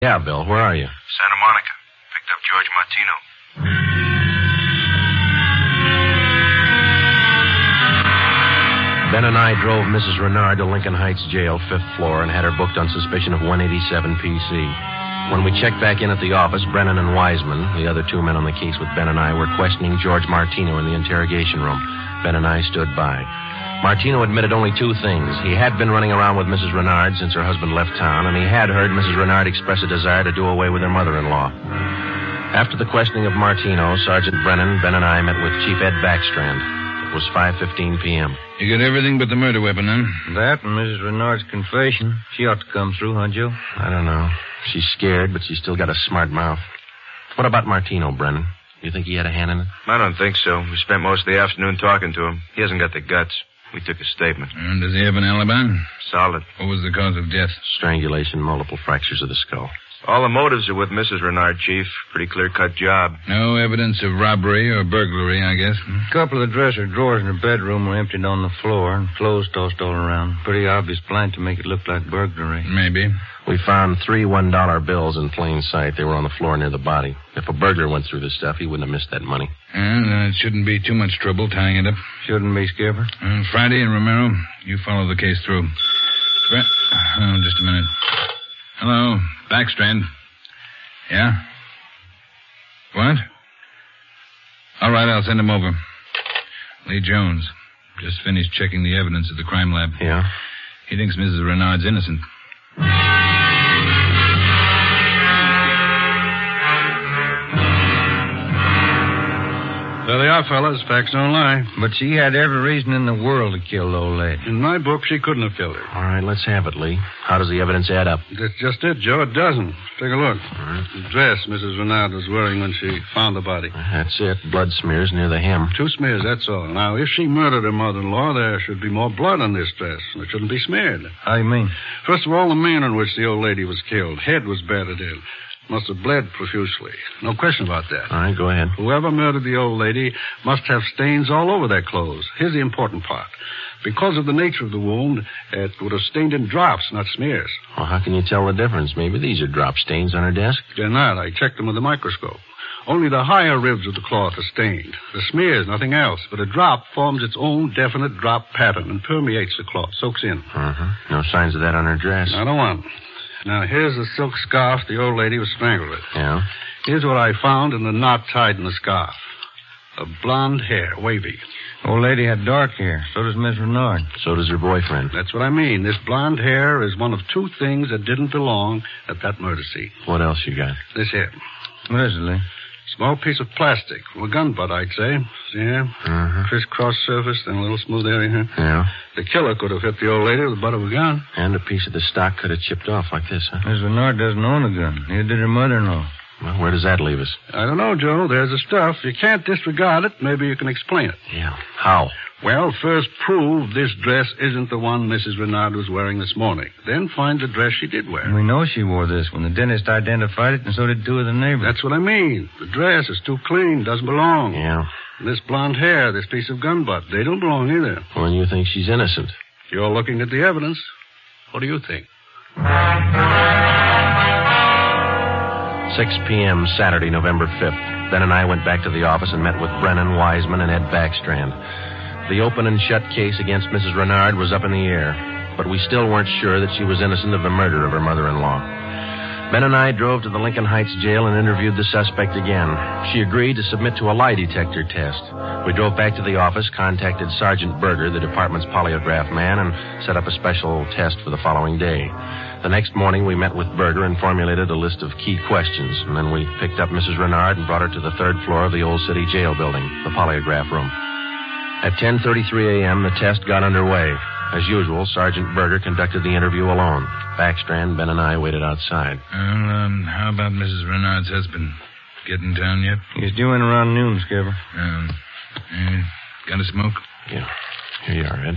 Yeah, Bill, where are you? Santa Monica. Picked up George Martino. Ben and I drove Mrs. Renard to Lincoln Heights Jail, 5th floor, and had her booked on suspicion of 187 PC. When we checked back in at the office, Brennan and Wiseman, the other two men on the case with Ben and I, were questioning George Martino in the interrogation room. Ben and I stood by. Martino admitted only two things. He had been running around with Mrs. Renard since her husband left town, and he had heard Mrs. Renard express a desire to do away with her mother-in-law. After the questioning of Martino, Sergeant Brennan, Ben, and I met with Chief Ed Backstrand. It was 5:15 p.m. You got everything but the murder weapon, huh? That and Mrs. Renard's confession. She ought to come through, huh, Joe? I don't know. She's scared, but she's still got a smart mouth. What about Martino, Brennan? You think he had a hand in it? I don't think so. We spent most of the afternoon talking to him. He hasn't got the guts. We took a statement. And does he have an alibi? Solid. What was the cause of death? Strangulation, multiple fractures of the skull. All the motives are with Mrs. Renard, Chief. Pretty clear-cut job. No evidence of robbery or burglary, I guess. A couple of the dresser drawers in her bedroom were emptied on the floor and clothes tossed all around. Pretty obvious plan to make it look like burglary. Maybe. We found 3 $1 bills in plain sight. They were on the floor near the body. If a burglar went through this stuff, he wouldn't have missed that money. And it shouldn't be too much trouble tying it up. Shouldn't be, Skipper. Friday and Romero, you follow the case through. Just a minute. Hello, Backstrand. Yeah? What? All right, I'll send him over. Lee Jones. Just finished checking the evidence at the crime lab. Yeah? He thinks Mrs. Renard's innocent. There they are, fellas. Facts don't lie. But she had every reason in the world to kill the old lady. In my book, she couldn't have killed her. All right, let's have it, Lee. How does the evidence add up? That's just it, Joe. It doesn't. Take a look. All right. The dress Mrs. Renard was wearing when she found the body. That's it. Blood smears near the hem. 2 smears, that's all. Now, if she murdered her mother-in-law, there should be more blood on this dress. It shouldn't be smeared. How do you mean? First of all, the manner in which the old lady was killed. Head was battered in. Must have bled profusely. No question about that. All right, go ahead. Whoever murdered the old lady must have stains all over their clothes. Here's the important part. Because of the nature of the wound, it would have stained in drops, not smears. Well, how can you tell the difference? Maybe these are drop stains on her desk. They're not. I checked them with a microscope. Only the higher ribs of the cloth are stained. The smears, nothing else. But a drop forms its own definite drop pattern and permeates the cloth, soaks in. No signs of that on her dress. Not a one. Now, here's the silk scarf the old lady was strangled with. Yeah? Here's what I found in the knot tied in the scarf. A blonde hair, wavy. Old lady had dark hair. So does Miss Renard. So does her boyfriend. That's what I mean. This blonde hair is one of 2 things that didn't belong at that murder scene. What else you got? This here. What is it, Lee? Small piece of plastic. Well, a gun butt, I'd say. See here? Crisscross surface, then a little smooth area here. Yeah? The killer could have hit the old lady with the butt of a gun. And a piece of the stock could have chipped off like this, huh? Miss Renard doesn't own a gun. Neither did her mother-in-law. Well, where does that leave us? I don't know, Joe. There's the stuff. You can't disregard it. Maybe you can explain it. Yeah. How? Well, first prove this dress isn't the one Mrs. Renard was wearing this morning. Then find the dress she did wear. We know she wore this when the dentist identified it, and so did 2 of the neighbors. That's what I mean. The dress is too clean, doesn't belong. Yeah. And this blonde hair, this piece of gun butt, they don't belong either. Well, and you think she's innocent? You're looking at the evidence. What do you think? 6 p.m. Saturday, November 5th. Ben and I went back to the office and met with Brennan, Wiseman, and Ed Backstrand. The open and shut case against Mrs. Renard was up in the air, but we still weren't sure that she was innocent of the murder of her mother-in-law. Ben and I drove to the Lincoln Heights jail and interviewed the suspect again. She agreed to submit to a lie detector test. We drove back to the office, contacted Sergeant Berger, the department's polygraph man, and set up a special test for the following day. The next morning, we met with Berger and formulated a list of key questions, and then we picked up Mrs. Renard and brought her to the 3rd floor of the Old City Jail building, the polygraph room. At 10:33 a.m., the test got underway. As usual, Sergeant Berger conducted the interview alone. Backstrand, Ben, and I waited outside. Well, how about Mrs. Renard's husband? Get in town yet? He's due in around noon, Skipper. Got a smoke? Yeah. Here you are, Ed.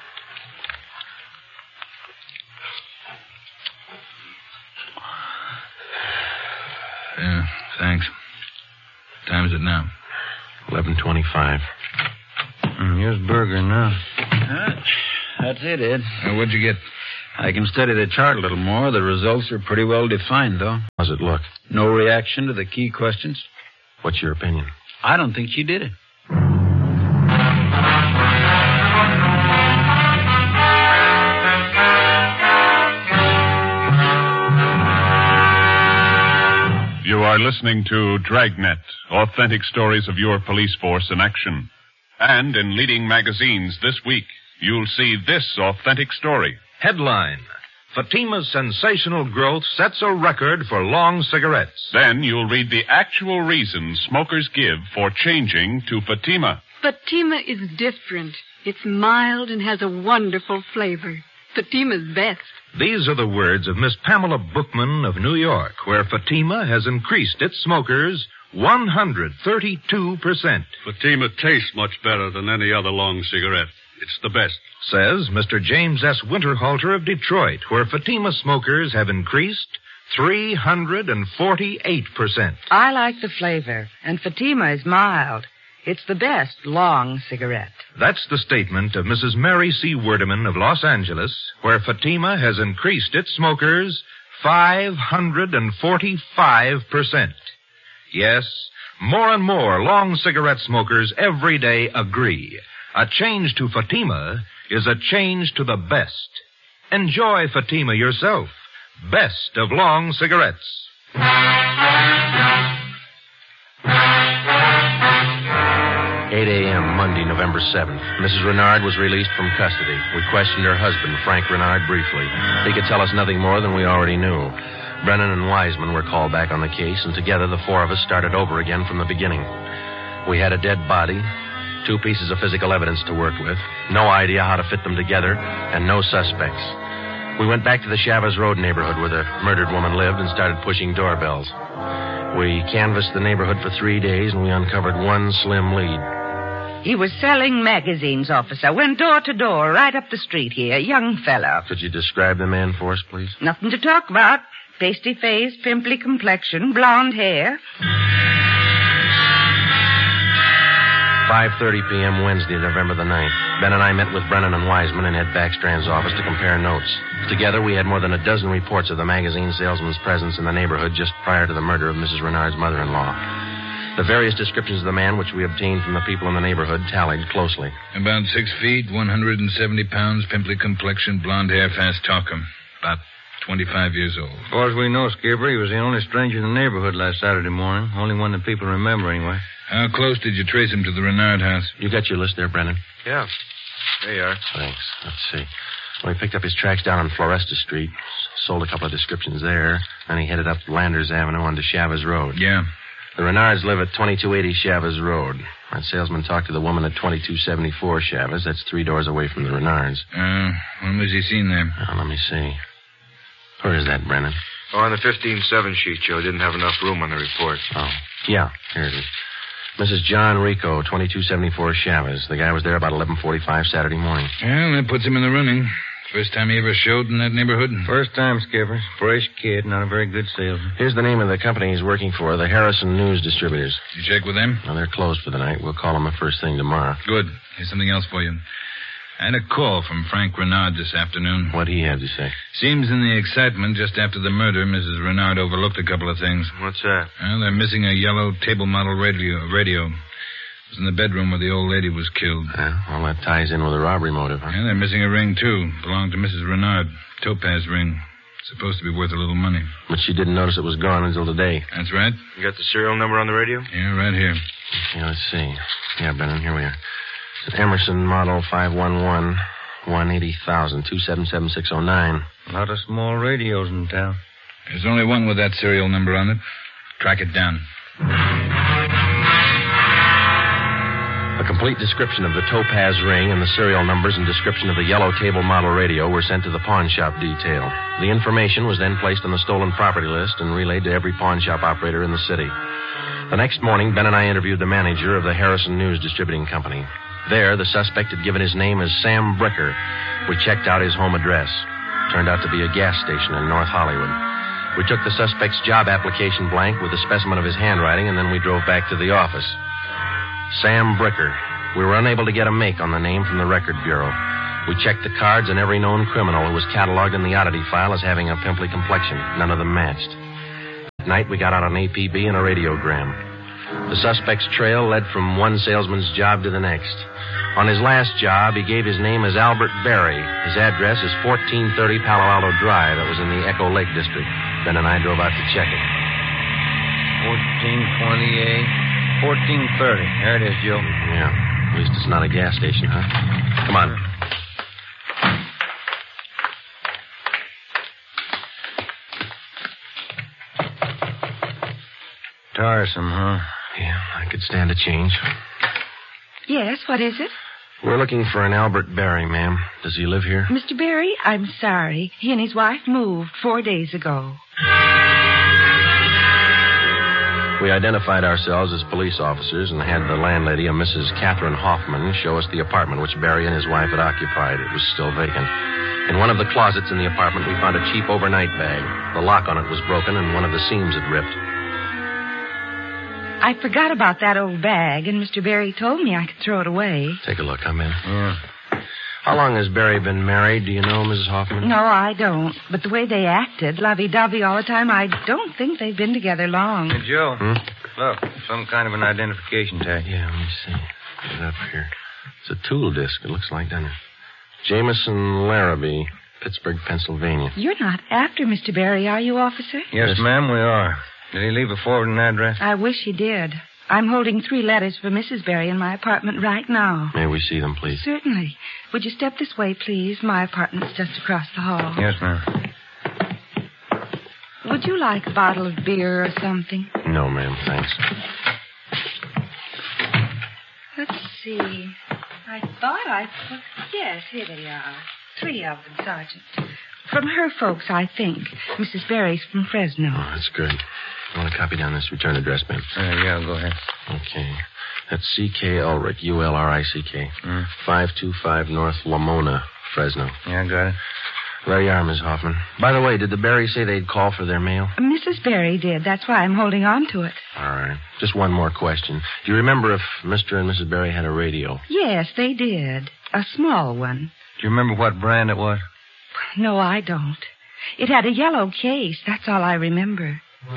Yeah, thanks. What time is it now? 11:25. Here's Berger now. That's it, Ed. What'd you get? I can study the chart a little more. The results are pretty well defined, though. How's it look? No reaction to the key questions. What's your opinion? I don't think she did it. You are listening to Dragnet, authentic stories of your police force in action. And in leading magazines this week, you'll see this authentic story. Headline: Fatima's sensational growth sets a record for long cigarettes. Then you'll read the actual reasons smokers give for changing to Fatima. Fatima is different. It's mild and has a wonderful flavor. Fatima's best. These are the words of Miss Pamela Bookman of New York, where Fatima has increased its smokers 132%. Fatima tastes much better than any other long cigarette. It's the best. Says Mr. James S. Winterhalter of Detroit, where Fatima smokers have increased 348%. I like the flavor, and Fatima is mild. It's the best long cigarette. That's the statement of Mrs. Mary C. Werdeman of Los Angeles, where Fatima has increased its smokers 545%. Yes, more and more long cigarette smokers every day agree. A change to Fatima is a change to the best. Enjoy Fatima yourself. Best of long cigarettes. 8 a.m., Monday, November 7th. Mrs. Renard was released from custody. We questioned her husband, Frank Renard, briefly. He could tell us nothing more than we already knew. Brennan and Wiseman were called back on the case, and together the four of us started over again from the beginning. We had a dead body, 2 pieces of physical evidence to work with, no idea how to fit them together, and no suspects. We went back to the Chavez Road neighborhood where the murdered woman lived and started pushing doorbells. We canvassed the neighborhood for 3 days, and we uncovered one slim lead. He was selling magazines, officer. Went door to door, right up the street here. Young fellow. Could you describe the man for us, please? Nothing to talk about. Pasty face, pimply complexion, blonde hair. 5:30 p.m. Wednesday, November the 9th. Ben and I met with Brennan and Wiseman in Ed Backstrand's office to compare notes. Together, we had more than a dozen reports of the magazine salesman's presence in the neighborhood just prior to the murder of Mrs. Renard's mother-in-law. The various descriptions of the man which we obtained from the people in the neighborhood tallied closely. About 6 feet, 170 pounds, pimply complexion, blonde hair, fast talker. About 25 years old. As far as we know, Skipper, he was the only stranger in the neighborhood last Saturday morning. Only one that people remember, anyway. How close did you trace him to the Renard house? You got your list there, Brennan? Yeah. There you are. Thanks. Let's see. Well, he picked up his tracks down on Floresta Street, sold a couple of descriptions there, then he headed up Landers Avenue onto Chavez Road. Yeah. The Renards live at 2280 Chavez Road. That salesman talked to the woman at 2274 Chavez. That's 3 doors away from the Renards. When was he seen there? Let me see. Where is that, Brennan? Oh, on the 15-7 sheet, Joe. Didn't have enough room on the report. Oh, yeah, here it is. Mrs. John Rico, 2274 Chavez. The guy was there about 11:45 Saturday morning. Well, that puts him in the running. First time he ever showed in that neighborhood? First time, Skipper. Fresh kid, not a very good salesman. Here's the name of the company he's working for, the Harrison News Distributors. You check with them? Well, they're closed for the night. We'll call them the first thing tomorrow. Good. Here's something else for you. I had a call from Frank Renard this afternoon. What'd he have to say? Seems in the excitement just after the murder, Mrs. Renard overlooked a couple of things. What's that? Well, they're missing a yellow table model radio. It was in the bedroom where the old lady was killed. Well, that ties in with a robbery motive, huh? Yeah, they're missing a ring, too. Belonged to Mrs. Renard. Topaz ring. Supposed to be worth a little money. But she didn't notice it was gone until today. That's right. You got the serial number on the radio? Yeah, right here. Yeah, let's see. Yeah, Brennan, here we are. It's an Emerson model 511 180,000 277609. A lot of small radios in town. There's only one with that serial number on it. Track it down. A complete description of the Topaz ring and the serial numbers and description of the yellow table model radio were sent to the pawn shop detail. The information was then placed on the stolen property list and relayed to every pawn shop operator in the city. The next morning, Ben and I interviewed the manager of the Harrison News Distributing Company. There, the suspect had given his name as Sam Bricker. We checked out his home address. Turned out to be a gas station in North Hollywood. We took the suspect's job application blank with a specimen of his handwriting, and then we drove back to the office. Sam Bricker. We were unable to get a make on the name from the Record Bureau. We checked the cards on every known criminal who was cataloged in the oddity file as having a pimply complexion. None of them matched. At night, we got out an APB and a radiogram. The suspect's trail led from one salesman's job to the next. On his last job, he gave his name as Albert Berry. His address is 1430 Palo Alto Drive. That was in the Echo Lake district. Ben and I drove out to check it. 1428, 1430. There it is, Joe. Yeah. At least it's not a gas station, huh? Come on. Tiresome, huh? Yeah, I could stand a change. Yes, what is it? We're looking for an Albert Berry, ma'am. Does he live here? Mr. Berry, I'm sorry. He and his wife moved 4 days ago. We identified ourselves as police officers and had the landlady, a Mrs. Catherine Hoffman, show us the apartment which Berry and his wife had occupied. It was still vacant. In one of the closets in the apartment, we found a cheap overnight bag. The lock on it was broken and one of the seams had ripped. I forgot about that old bag, and Mr. Berry told me I could throw it away. Take a look. I'm in. Yeah. How long has Berry been married? Do you know, Mrs. Hoffman? No, I don't. But the way they acted, lovey-dovey all the time, I don't think they've been together long. Hey, Joe. Look, some kind of an identification tag. Yeah, let me see. Get it up here. It's a tool disc, it looks like, doesn't it? Jameson Larrabee, Pittsburgh, Pennsylvania. You're not after Mr. Berry, are you, officer? Yes, ma'am, we are. Did he leave a forwarding address? I wish he did. I'm holding 3 letters for Mrs. Berry in my apartment right now. May we see them, please? Certainly. Would you step this way, please? My apartment's just across the hall. Yes, ma'am. Would you like a bottle of beer or something? No, ma'am, thanks. Let's see. I thought I put... Yes, here they are. 3 of them, Sergeant. From her folks, I think. Mrs. Berry's from Fresno. Oh, that's good. You want to copy down this return address, ma'am? Yeah, go ahead. Okay. That's C.K. Ulrich, U-L-R-I-C-K. 525 North Lamona, Fresno. Yeah, got it. There you are, Miss Hoffman. By the way, did the Berrys say they'd call for their mail? Mrs. Berry did. That's why I'm holding on to it. All right. Just one more question. Do you remember if Mr. and Mrs. Berry had a radio? Yes, they did. A small one. Do you remember what brand it was? No, I don't. It had a yellow case. That's all I remember.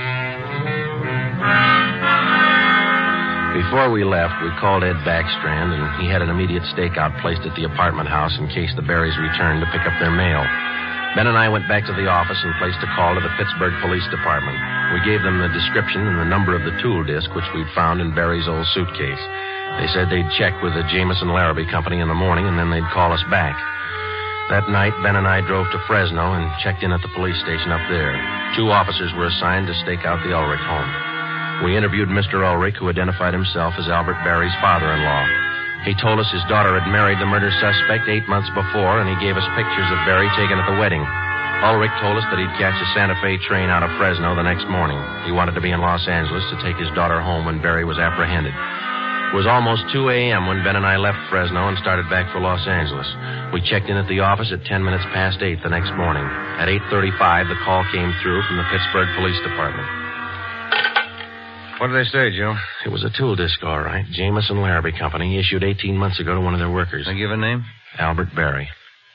Before we left, we called Ed Backstrand, and he had an immediate stakeout placed at the apartment house in case the Berrys returned to pick up their mail. Ben and I went back to the office and placed a call to the Pittsburgh Police Department. We gave them the description and the number of the tool disc which we'd found in Berry's old suitcase. They said they'd check with the Jameson Larrabee Company in the morning, and then they'd call us back. That night, Ben and I drove to Fresno and checked in at the police station up there. 2 officers were assigned to stake out the Ulrich home. We interviewed Mr. Ulrich, who identified himself as Albert Berry's father-in-law. He told us his daughter had married the murder suspect 8 months before, and he gave us pictures of Berry taken at the wedding. Ulrich told us that he'd catch a Santa Fe train out of Fresno the next morning. He wanted to be in Los Angeles to take his daughter home when Berry was apprehended. It was almost 2 a.m. when Ben and I left Fresno and started back for Los Angeles. We checked in at the office at 10 minutes past 8 the next morning. At 8:35, the call came through from the Pittsburgh Police Department. What did they say, Joe? It was a tool disc, all right. Jameson Larrabee Company, issued 18 months ago to one of their workers. They give a name? Albert Berry.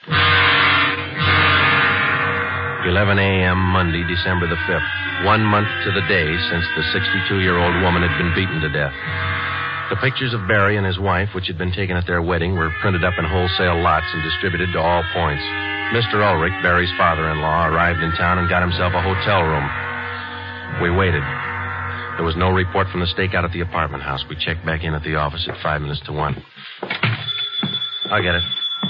11 a.m. Monday, December the 5th. 1 month to the day since the 62-year-old woman had been beaten to death. The pictures of Berry and his wife, which had been taken at their wedding, were printed up in wholesale lots and distributed to all points. Mr. Ulrich, Berry's father-in-law, arrived in town and got himself a hotel room. We waited. There was no report from the stakeout at the apartment house. We checked back in at the office at 5 minutes to 1. I'll get it.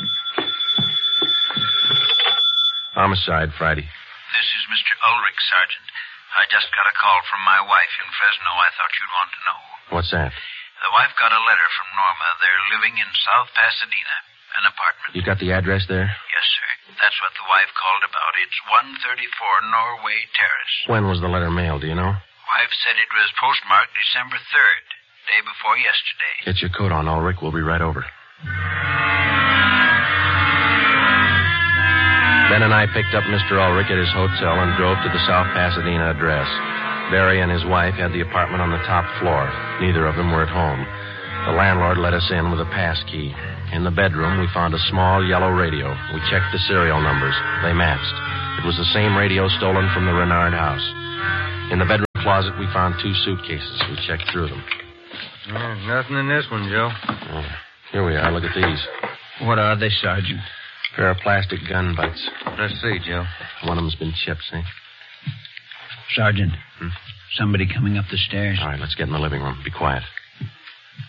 Homicide, Friday. This is Mr. Ulrich, Sergeant. I just got a call from my wife in Fresno. I thought you'd want to know. What's that? The wife got a letter from Norma. They're living in South Pasadena, an apartment. You got the address there? Yes, sir. That's what the wife called about. It's 134 Norway Terrace. When was the letter mailed, do you know? Wife said it was postmarked December 3rd, day before yesterday. Get your coat on, Ulrich. We'll be right over. Ben and I picked up Mr. Ulrich at his hotel and drove to the South Pasadena address. Berry and his wife had the apartment on the top floor. Neither of them were at home. The landlord let us in with a pass key. In the bedroom, we found a small yellow radio. We checked the serial numbers. They matched. It was the same radio stolen from the Renard house. In the bedroom closet, we found 2 suitcases. We checked through them. Nothing in this one, Joe. Here we are. Look at these. What are they, Sergeant? A pair of plastic gun butts. Let's see, Joe. One of them's been chipped, see? Sergeant, somebody coming up the stairs. All right, let's get in the living room. Be quiet.